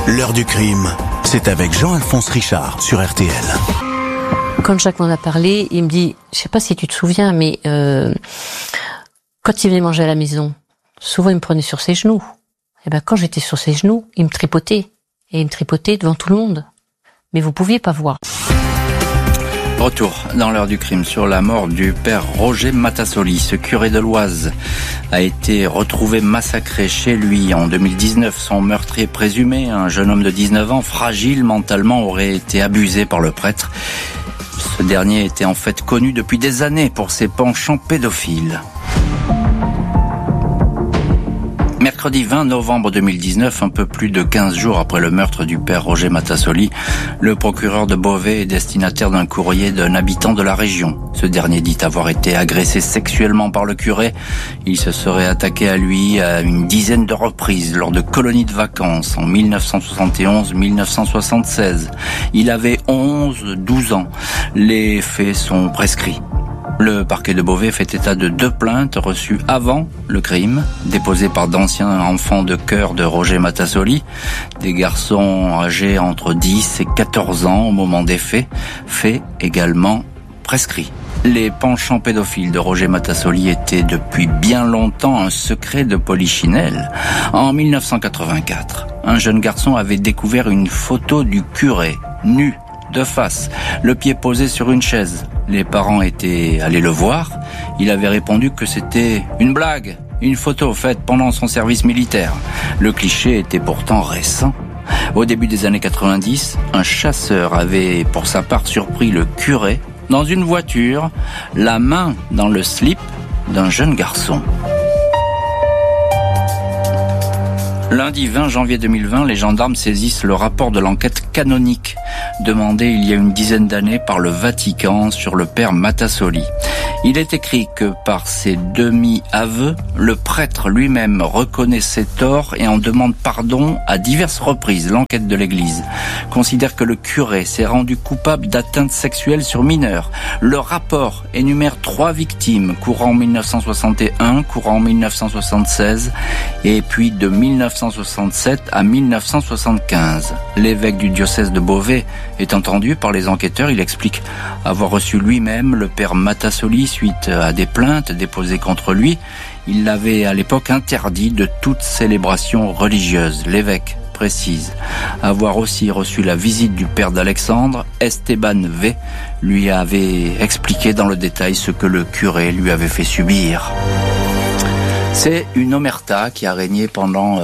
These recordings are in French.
L'heure du crime, c'est avec Jean-Alphonse Richard sur RTL. Quand Jacques m'en a parlé, il me dit, je sais pas si tu te souviens, mais quand il venait manger à la maison, souvent il me prenait sur ses genoux. Et ben quand j'étais sur ses genoux, il me tripotait. Et il me tripotait devant tout le monde. Mais vous pouviez pas voir. Retour dans l'heure du crime sur la mort du père Roger Matassoli. Ce curé de l'Oise a été retrouvé massacré chez lui en 2019. Son meurtrier présumé, un jeune homme de 19 ans, fragile mentalement, aurait été abusé par le prêtre. Ce dernier était en fait connu depuis des années pour ses penchants pédophiles. Mercredi 20 novembre 2019, un peu plus de 15 jours après le meurtre du père Roger Matassoli, le procureur de Beauvais est destinataire d'un courrier d'un habitant de la région. Ce dernier dit avoir été agressé sexuellement par le curé. Il se serait attaqué à lui à une dizaine de reprises lors de colonies de vacances en 1971-1976. Il avait 12 ans. Les faits sont prescrits. Le parquet de Beauvais fait état de 2 plaintes reçues avant le crime, déposées par d'anciens enfants de chœur de Roger Matassoli, des garçons âgés entre 10 et 14 ans au moment des faits également prescrits. Les penchants pédophiles de Roger Matassoli étaient depuis bien longtemps un secret de Polichinelle. En 1984, un jeune garçon avait découvert une photo du curé, nu, de face, le pied posé sur une chaise. Les parents étaient allés le voir. Il avait répondu que c'était une blague, une photo faite pendant son service militaire. Le cliché était pourtant récent. Au début des années 90, un chasseur avait pour sa part surpris le curé dans une voiture, la main dans le slip d'un jeune garçon. Lundi 20 janvier 2020, les gendarmes saisissent le rapport de l'enquête canonique demandé il y a une dizaine d'années par le Vatican sur le père Matassoli. Il est écrit que par ses demi-aveux, le prêtre lui-même reconnaît ses torts et en demande pardon à diverses reprises. L'enquête de l'Église considère que le curé s'est rendu coupable d'atteinte sexuelle sur mineurs. Le rapport énumère 3 victimes, courant 1961, courant 1976 et puis de 1967 à 1975. L'évêque du diocèse de Beauvais est entendu par les enquêteurs. Il explique avoir reçu lui-même le père Matassoli suite à des plaintes déposées contre lui. Il l'avait à l'époque interdit de toute célébration religieuse. L'évêque précise avoir aussi reçu la visite du père d'Alexandre. Esteban V lui avait expliqué dans le détail ce que le curé lui avait fait subir. C'est une omerta qui a régné pendant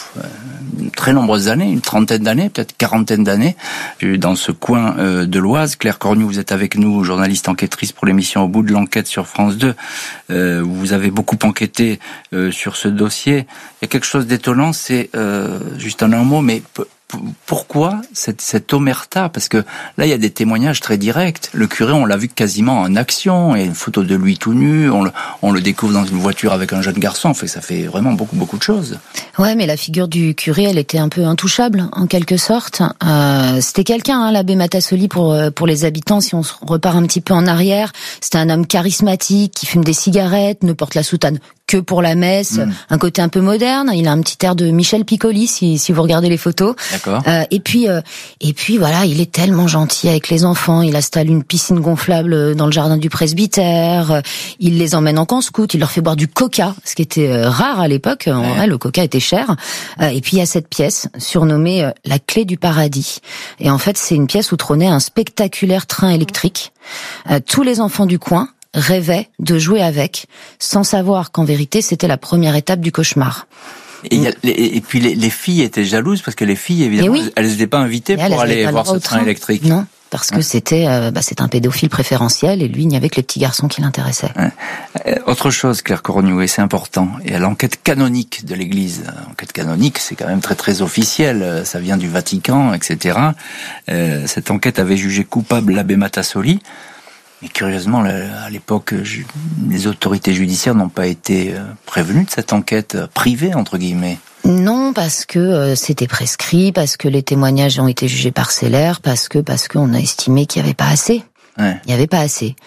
très nombreuses années, une trentaine d'années, peut-être quarantaine d'années, dans ce coin de l'Oise. Claire Cornu, vous êtes avec nous, journaliste enquêtrice pour l'émission Au bout de l'enquête sur France 2. Vous avez beaucoup enquêté sur ce dossier. Il y a quelque chose d'étonnant, c'est juste un mot, mais pourquoi cette omerta? Parce que là, il y a des témoignages très directs. Le curé, on l'a vu quasiment en action. Il y a une photo de lui tout nu. On le découvre dans une voiture avec un jeune garçon. En fait, ça fait vraiment beaucoup de choses. Ouais, mais la figure du curé, elle était un peu intouchable, en quelque sorte. C'était quelqu'un, l'abbé Matassoli, pour les habitants, si on repart un petit peu en arrière. C'était un homme charismatique, qui fume des cigarettes, ne porte la soutane que pour la messe, un côté un peu moderne. Il a un petit air de Michel Piccoli, si vous regardez les photos. D'accord. Et puis voilà, il est tellement gentil avec les enfants. Il installe une piscine gonflable dans le jardin du presbytère. Il les emmène en camp scout. Il leur fait boire du coca, ce qui était rare à l'époque. Ouais. Le coca était cher. Et puis il y a cette pièce surnommée la clé du paradis. Et en fait, c'est une pièce où trônait un spectaculaire train électrique. Tous les enfants du coin rêvaient de jouer avec, sans savoir qu'en vérité, c'était la première étape du cauchemar. Et puis les filles étaient jalouses parce que les filles, évidemment, elles n'étaient pas invitées pour aller voir ce train électrique. Non, parce que c'était un pédophile préférentiel et lui, il n'y avait que les petits garçons qui l'intéressaient. Autre chose, Claire Cornu, et c'est important, et à l'enquête canonique de l'Église. L'enquête canonique, c'est quand même très officiel, ça vient du Vatican, etc. Cette enquête avait jugé coupable l'abbé Matassoli. Mais curieusement, à l'époque, les autorités judiciaires n'ont pas été prévenues de cette enquête privée, entre guillemets. Non, parce que c'était prescrit, parce que les témoignages ont été jugés parcellaires, parce qu'on a estimé qu'il n'y avait pas assez. Ouais. Il n'y avait pas assez. Ouais.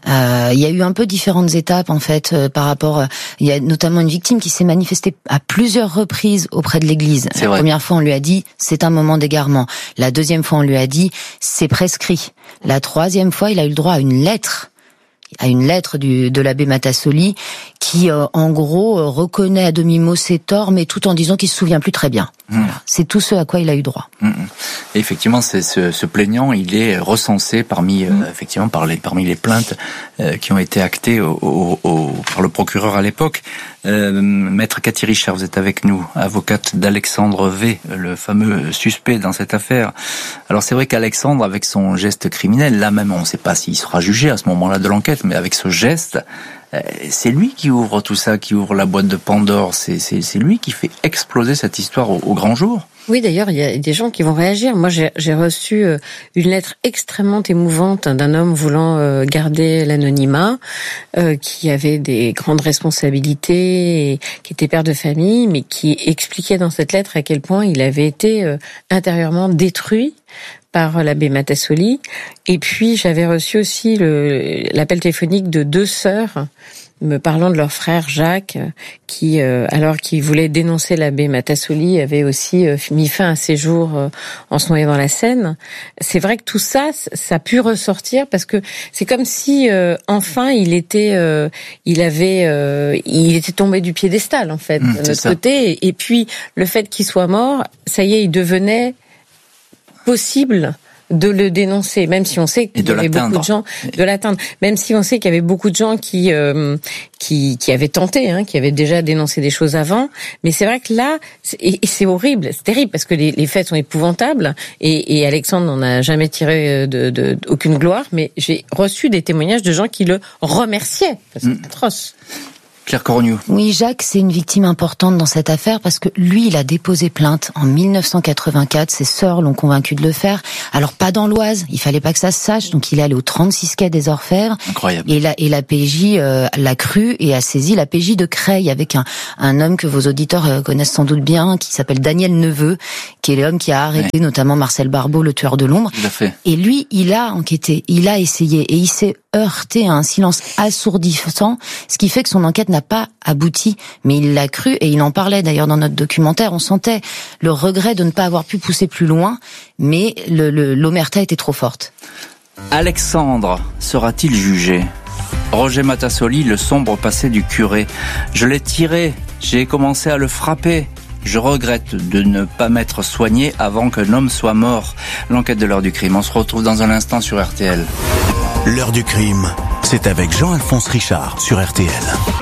Il y a eu un peu différentes étapes en fait par rapport. Il y a notamment une victime qui s'est manifestée à plusieurs reprises auprès de l'Église. La première fois, on lui a dit c'est un moment d'égarement. La deuxième fois, on lui a dit c'est prescrit. La troisième fois, il a eu le droit à une lettre de l'abbé Matassoli qui, en gros, reconnaît à demi-mot ses torts, mais tout en disant qu'il se souvient plus très bien. Voilà. C'est tout ce à quoi il a eu droit. Et effectivement, ce plaignant, il est recensé parmi les plaintes qui ont été actées par le procureur à l'époque. Maître Cathy Richard, vous êtes avec nous, avocate d'Alexandre V, le fameux suspect dans cette affaire. Alors c'est vrai qu'Alexandre, avec son geste criminel, là même on ne sait pas s'il sera jugé à ce moment-là de l'enquête, mais avec ce geste, c'est lui qui ouvre tout ça, qui ouvre la boîte de Pandore, c'est lui qui fait exploser cette histoire au grand jour. Oui, d'ailleurs, il y a des gens qui vont réagir. Moi, j'ai reçu une lettre extrêmement émouvante d'un homme voulant garder l'anonymat, qui avait des grandes responsabilités, et qui était père de famille, mais qui expliquait dans cette lettre à quel point il avait été intérieurement détruit par l'abbé Matassoli. Et puis, j'avais reçu aussi l'appel téléphonique de 2 sœurs me parlant de leur frère Jacques, qui, alors qu'il voulait dénoncer l'abbé Matassoli, avait aussi mis fin à ses jours en se noyant dans la Seine. C'est vrai que tout ça, ça a pu ressortir parce que c'est comme si enfin il était tombé du piédestal en fait de notre côté. Et puis le fait qu'il soit mort, ça y est, il devenait possible de le dénoncer, même si on sait qu'il y avait beaucoup de gens de l'atteindre, même si on sait qu'il y avait beaucoup de gens qui avaient tenté, qui avaient déjà dénoncé des choses avant. Mais c'est vrai que là, c'est horrible, c'est terrible parce que les faits sont épouvantables et Alexandre n'en a jamais tiré aucune gloire. Mais j'ai reçu des témoignages de gens qui le remerciaient. C'est atroce. Claire Corognou. Oui, Jacques, c'est une victime importante dans cette affaire parce que lui, il a déposé plainte en 1984. Ses sœurs l'ont convaincu de le faire. Alors, pas dans l'Oise. Il fallait pas que ça se sache. Donc, il est allé au 36 quai des Orfèvres. Incroyable. Et la PJ l'a cru et a saisi la PJ de Creil avec un homme que vos auditeurs connaissent sans doute bien, qui s'appelle Daniel Neveu, qui est l'homme qui a arrêté notamment Marcel Barbeau, le tueur de l'ombre. Tout à fait. Et lui, il a enquêté, il a essayé et il s'est heurté à un silence assourdissant, ce qui fait que son enquête n'a pas abouti, mais il l'a cru et il en parlait d'ailleurs dans notre documentaire. On sentait le regret de ne pas avoir pu pousser plus loin, mais l'omerta était trop forte. Alexandre sera-t-il jugé ? Roger Matassoli, le sombre passé du curé. Je l'ai tiré, j'ai commencé à le frapper. Je regrette de ne pas m'être soigné avant qu'un homme soit mort. L'enquête de l'heure du crime. On se retrouve dans un instant sur RTL. L'heure du crime, c'est avec Jean-Alphonse Richard sur RTL.